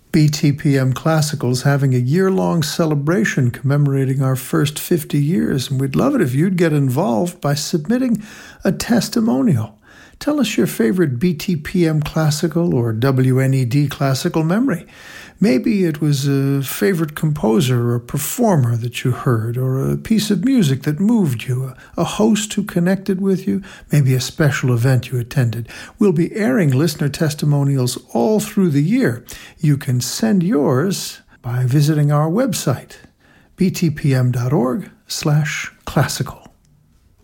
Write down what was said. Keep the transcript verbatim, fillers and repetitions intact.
B T P M Classical is having a year-long celebration commemorating our first fifty years, and we'd love it if you'd get involved by submitting a testimonial. Tell us your favorite B T P M Classical or W N E D Classical memory. Maybe it was a favorite composer or performer that you heard, or a piece of music that moved you, a host who connected with you, maybe a special event you attended. We'll be airing listener testimonials all through the year. You can send yours by visiting our website, b t p m dot org slash classical.